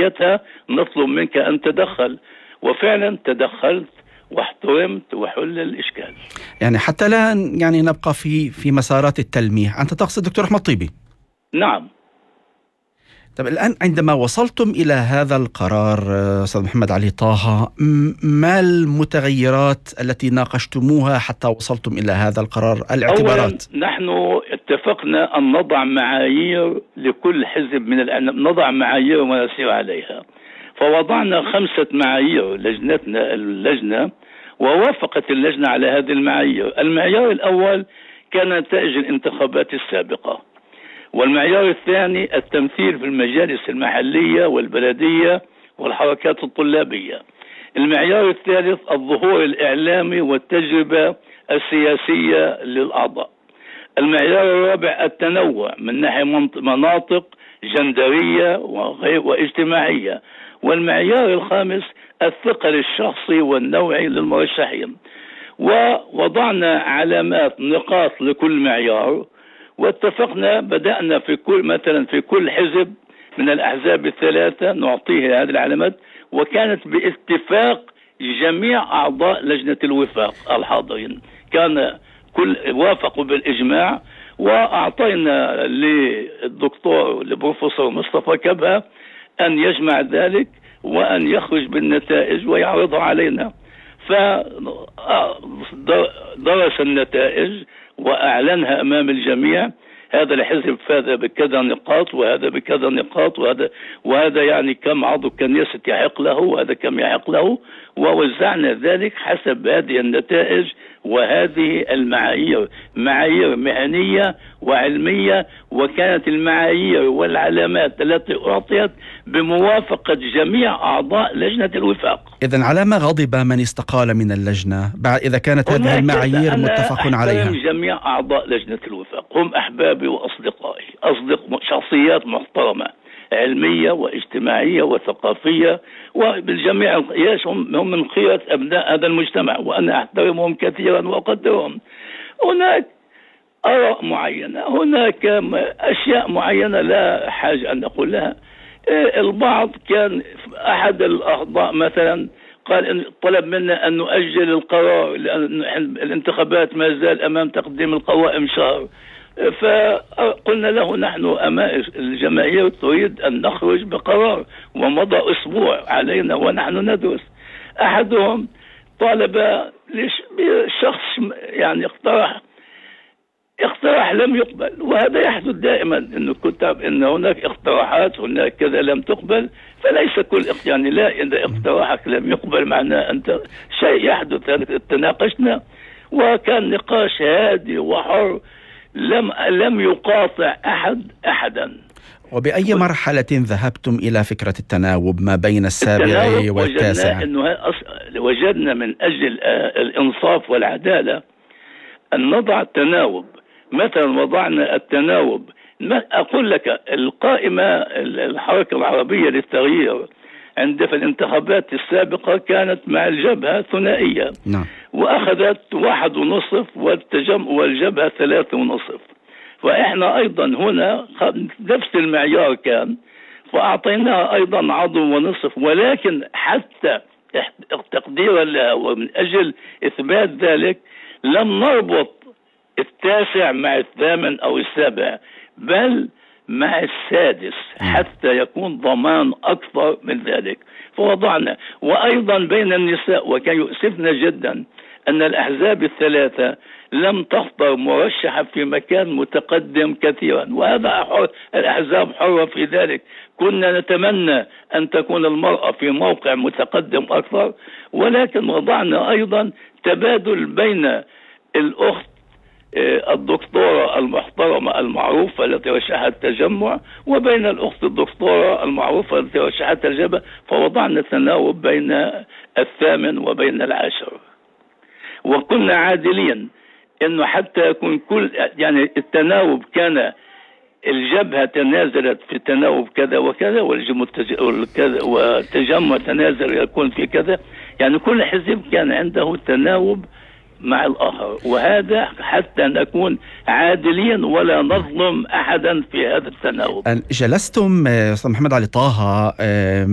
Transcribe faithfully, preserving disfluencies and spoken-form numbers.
نهايتها نطلب منك أن تدخل. وفعلا تدخلت واحترمت وحل الإشكال. يعني حتى لا يعني نبقى في في مسارات التلميح، أنت تقصد دكتور أحمد طيبي؟ نعم. طب الآن عندما وصلتم إلى هذا القرار أستاذ محمد علي طه، ما المتغيرات التي ناقشتموها حتى وصلتم إلى هذا القرار؟ الاعتبارات. أولا نحن اتفقنا أن نضع معايير لكل حزب من الأحزاب، نضع معايير ونسير عليها. فوضعنا خمسة معايير لجنتنا اللجنة، ووافقت اللجنة على هذه المعايير. المعيار الأول كان نتائج الانتخابات السابقة، والمعيار الثاني التمثيل في المجالس المحلية والبلدية والحركات الطلابية. المعيار الثالث الظهور الإعلامي والتجربة السياسية للأعضاء. المعيار الرابع التنوع من ناحية مناطق جندرية واجتماعية. والمعيار الخامس الثقل الشخصي والنوعي للمرشحين. ووضعنا علامات نقاط لكل معيار، واتفقنا بدأنا في كل مثلا في كل حزب من الأحزاب الثلاثة نعطيه هذه العلامات، وكانت باتفاق جميع أعضاء لجنة الوفاق الحاضرين، كان كل وافقوا بالإجماع. وأعطينا للدكتور البروفيسور مصطفى كبهة أن يجمع ذلك وأن يخرج بالنتائج ويعرضها علينا. فدرس النتائج وأعلنها أمام الجميع، هذا الحزب فاز بكذا نقاط وهذا بكذا نقاط وهذا وهذا يعني كم عضو كنيسة يحق له وهذا كم يحق له، ووزعنا ذلك حسب هذه النتائج وهذه المعايير، معايير مهنية وعلمية. وكانت المعايير والعلامات التي أعطيت بموافقة جميع أعضاء لجنة الوفاق. إذن على ما غضب من استقال من اللجنة بعد إذا كانت هذه المعايير متفق عليها؟ جميع أعضاء لجنة الوفاق هم أحبابي وأصدقائي، أصدق شخصيات محترمة علمية واجتماعية وثقافية، وبالجميع هم هم من خيرة أبناء هذا المجتمع، وأنا أحترمهم كثيرا وأقدرهم. هناك آراء معينة، هناك أشياء معينة لا حاجة أن نقولها. البعض كان أحد الأعضاء مثلا قال إن طلب منا أن نؤجل القرار لأن الانتخابات ما زال أمام تقديم القوائم شهر. فقلنا له نحن أمام الجماهير تريد أن نخرج بقرار، ومضى أسبوع علينا ونحن ندرس. أحدهم طالب لشخص يعني اقترح اقتراح لم يقبل، وهذا يحدث دائما انه كتب ان هناك اقتراحات هناك كذا لم تقبل، فليس كل يعني لا اذا اقتراحك لم يقبل معناه انت شيء يحدث. تناقشنا وكان نقاش هادي وحر، لم لم يقاطع احد احدا. وبأي مرحلة ذهبتم إلى فكرة التناوب ما بين السابع والتاسع؟ وجدنا, إنه وجدنا من أجل الإنصاف والعدالة أن نضع التناوب. مثلا وضعنا التناوب، أقول لك القائمة الحركة العربية للتغيير عند في الانتخابات السابقة كانت مع الجبهة ثنائية، نعم. وأخذت واحد ونصف والتجمع والجبهة ثلاثة ونصف. فإحنا أيضا هنا نفس المعيار كان، فأعطيناها أيضا عضو ونصف، ولكن حتى تقديرا لها ومن أجل إثبات ذلك لم نربط التاسع مع الثامن أو السابع، بل مع السادس حتى يكون ضمان أكثر من ذلك. فوضعنا وأيضا بين النساء، وكان يؤسفنا جدا أن الأحزاب الثلاثة لم تختار مرشحة في مكان متقدم كثيرا، وهذا حر، الأحزاب حرة في ذلك. كنا نتمنى أن تكون المرأة في موقع متقدم أكثر، ولكن وضعنا أيضا تبادل بين الأخت الدكتورة المحترمة المعروفة التي رشحت التجمع وبين الأخت الدكتورة المعروفة التي رشحت الجبهة، فوضعنا تناوب بين الثامن وبين العاشر. وكنا عادلين انه حتى يكون كل يعني التناوب كان الجبهة تنازلت في تناوب كذا وكذا والتجمع تنازل يكون في كذا، يعني كل حزب كان عنده تناوب مع الآخر، وهذا حتى نكون عادلين ولا نظلم أحدا في هذا التناوب. جلستم أستاذ محمد علي طه